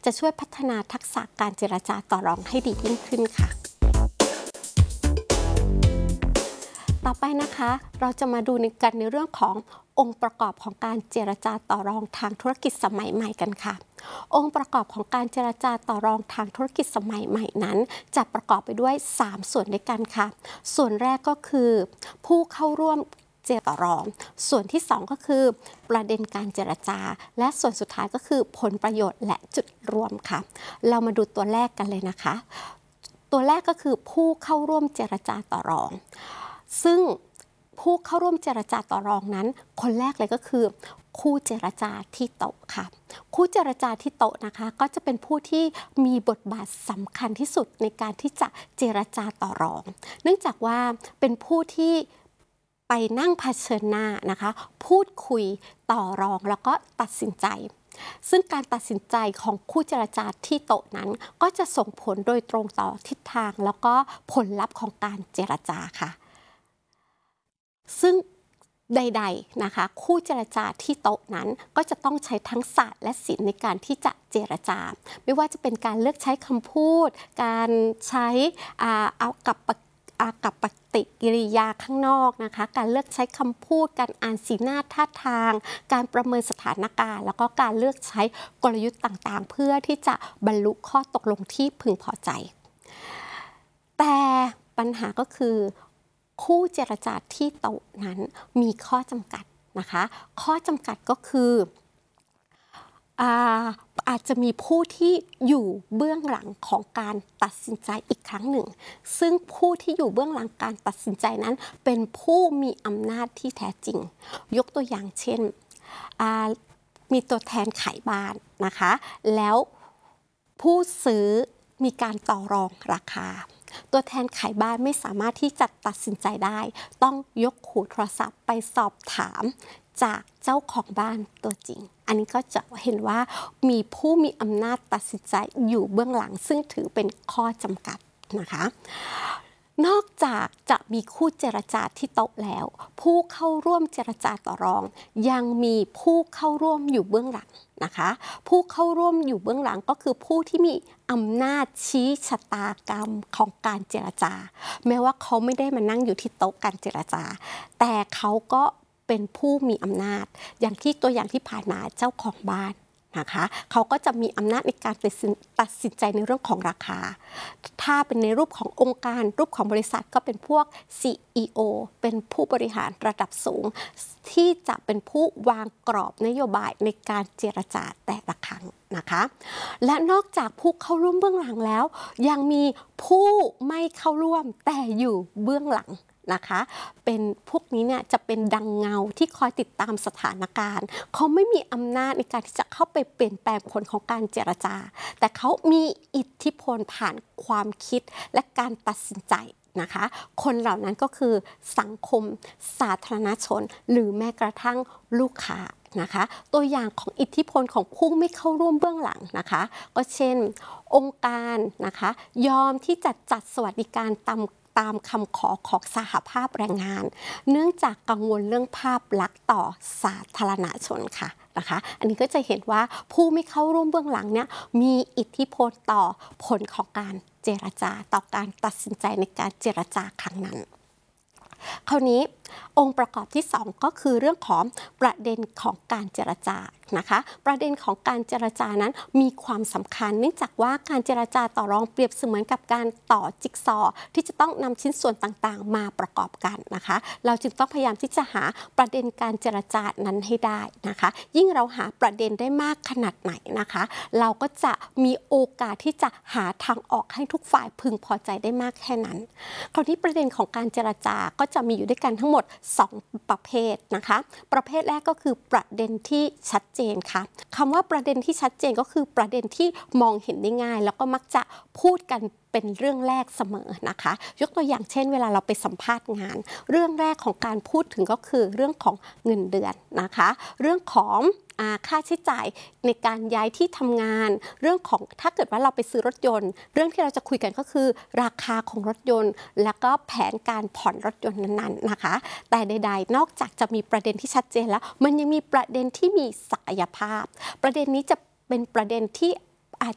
จะช่วยพัฒนาทักษะการเจรจาต่อรองให้ดียิ่งขึ้นค่ะต่อไปนะคะเราจะมาดูกันในเรื่องขององค์ประกอบของการเจรจาต่อรองทางธุรกิจสมัยใหม่กันค่ะองค์ประกอบของการเจรจาต่อรองทางธุรกิจสมัยใหม่นั้นจะประกอบไปด้วย3ส่วนด้วยกันค่ะส่วนแรกก็คือผู้เข้าร่วมเจรจาต่อรองส่วนที่2ก็คือประเด็นการเจรจาและส่วนสุดท้ายก็คือผลประโยชน์และจุดรวมค่ะเรามาดูตัวแรกกันเลยนะคะตัวแรกก็คือผู้เข้าร่วมเจรจาต่อรองซึ่งผู้เข้าร่วมเจรจาต่อรองนั้นคนแรกเลยก็คือคู่เจรจาที่โต๊ะค่ะคู่เจรจาที่โต๊ะนะคะก็จะเป็นผู้ที่มีบทบาทสำคัญที่สุดในการที่จะเจรจาต่อรองเนื่องจากว่าเป็นผู้ที่ไปนั่งเผชิญหน้านะคะพูดคุยต่อรองแล้วก็ตัดสินใจซึ่งการตัดสินใจของคู่เจรจาที่โต๊ะนั้นก็จะส่งผลโดยตรงต่อทิศทางแล้วก็ผลลัพธ์ของการเจรจาค่ะซึ่งใดๆนะคะคู่เจรจาที่โต๊ะนั้นก็จะต้องใช้ทั้งศาสตร์และศิลป์ในการที่จะเจรจาไม่ว่าจะเป็นการเลือกใช้คำพูดการใช้เอากับปฏิกิริยาข้างนอกนะคะการเลือกใช้คำพูดการอ่านสีหน้าท่าทางการประเมินสถานการณ์แล้วก็การเลือกใช้กลยุทธ์ต่างๆเพื่อที่จะบรรลุข้อตกลงที่พึงพอใจแต่ปัญหาก็คือคู่เจรจาที่โต๊ะนั้นมีข้อจำกัดนะคะข้อจำกัดก็คืออาจจะมีผู้ที่อยู่เบื้องหลังของการตัดสินใจอีกครั้งหนึ่งซึ่งผู้ที่อยู่เบื้องหลังการตัดสินใจนั้นเป็นผู้มีอำนาจที่แท้จริงยกตัวอย่างเช่นมีตัวแทนขายบ้านนะคะแล้วผู้ซื้อมีการต่อรองราคาตัวแทนขายบ้านไม่สามารถที่จะตัดสินใจได้ต้องยกหูโทรศัพท์ไปสอบถามจากเจ้าของบ้านตัวจริงอันนี้ก็จะเห็นว่ามีผู้มีอำนาจตัดสินใจอยู่เบื้องหลังซึ่งถือเป็นข้อจำกัดนะคะนอกจากจะมีคู่เจรจาที่โต๊ะแล้วผู้เข้าร่วมเจรจาต่อรองยังมีผู้เข้าร่วมอยู่เบื้องหลังนะคะผู้เข้าร่วมอยู่เบื้องหลังก็คือผู้ที่มีอำนาจชี้ชะตากรรมของการเจรจาแม้ว่าเขาไม่ได้มานั่งอยู่ที่โต๊ะการเจรจาแต่เขาก็เป็นผู้มีอำนาจอย่างที่ตัวอย่างที่ผ่านมาเจ้าของบ้านนะคะเขาก็จะมีอำนาจในการตัดสินใจในเรื่องของราคาถ้าเป็นในรูปขององค์การรูปของบริษัทก็เป็นพวก CEO เป็นผู้บริหารระดับสูงที่จะเป็นผู้วางกรอบนโยบายในการเจรจาแต่ละครั้งนะคะและนอกจากผู้เข้าร่วมเบื้องหลังแล้วยังมีผู้ไม่เข้าร่วมแต่อยู่เบื้องหลังนะคะเป็นพวกนี้เนี่ยจะเป็นดังเงาที่คอยติดตามสถานการณ์เขาไม่มีอำนาจในการที่จะเข้าไปเปลี่ยนแปลงผลของการเจรจาแต่เขามีอิทธิพลผ่านความคิดและการตัดสินใจนะคะคนเหล่านั้นก็คือสังคมสาธารณชนหรือแม้กระทั่งลูกค้านะคะตัวอย่างของอิทธิพลของผู้ไม่เข้าร่วมเบื้องหลังนะคะก็เช่นองค์การนะคะยอมที่จะจัดสวัสดิการตามคำขอของสหภาพแรงงานเนื่องจากกังวลเรื่องภาพลักษณ์ต่อสาธารณชนค่ะนะคะอันนี้ก็จะเห็นว่าผู้ไม่เข้าร่วมเบื้องหลังเนี่ยมีอิทธิพลต่อผลของการเจรจาต่อการตัดสินใจในการเจรจาครั้งนั้นคราวนี้องค์ประกอบที่2ก็คือเรื่องของประเด็นของการเจรจานะคะประเด็นของการเจรจานั้นมีความสำคัญเนื่องจากว่าการเจรจาต่อรองเปรียบเสมือนกับการต่อจิ๊กซอว์ที่จะต้องนำชิ้นส่วนต่างๆมาประกอบกันนะคะเราจึงต้องพยายามที่จะหาประเด็นการเจรจานั้นให้ได้นะคะยิ่งเราหาประเด็นได้มากขนาดไหนนะคะเราก็จะมีโอกาสที่จะหาทางออกให้ทุกฝ่ายพึงพอใจได้มากแค่นั้นคราวนี้ประเด็นของการเจรจาก็จะมีอยู่ด้วยกันทั้งหมด2ประเภทนะคะประเภทแรกก็คือประเด็นที่ชัดเจนค่ะคำว่าประเด็นที่ชัดเจนก็คือประเด็นที่มองเห็นได้ง่ายแล้วก็มักจะพูดกันเป็นเรื่องแรกเสมอนะคะยกตัวอย่างเช่นเวลาเราไปสัมภาษณ์งานเรื่องแรกของการพูดถึงก็คือเรื่องของเงินเดือนนะคะเรื่องของค่าใช้จ่ายในการย้ายที่ทำงานเรื่องของถ้าเกิดว่าเราไปซื้อรถยนต์เรื่องที่เราจะคุยกันก็คือราคาของรถยนต์แล้วก็แผนการผ่อนรถยนต์นั้นๆนะคะแต่ใดๆนอกจากจะมีประเด็นที่ชัดเจนแล้วมันยังมีประเด็นที่มีศักยภาพประเด็นนี้จะเป็นประเด็นที่